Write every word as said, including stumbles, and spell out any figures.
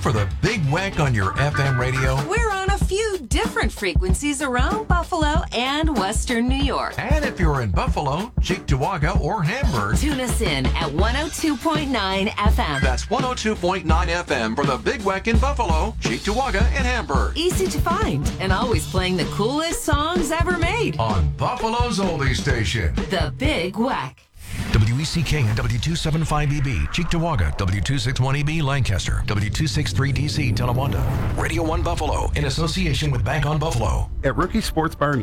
for the Big Weck on your F M radio? We're on a few different frequencies around Buffalo and Western New York. And if you're in Buffalo, Cheektowaga, or Hamburg, tune us in at one oh two point nine F M. That's one oh two point nine F M for the Big Weck in Buffalo, Cheektowaga, and Hamburg. Easy to find and always playing the coolest songs ever made. On Buffalo's oldie station, The Big Weck. W E C K and W two seventy-five E B, Cheektowaga, W two sixty-one E B, Lancaster, W two sixty-three D C, Tonawanda. Radio one Buffalo, in association with Bank on Buffalo. At Rookie Sports Bar and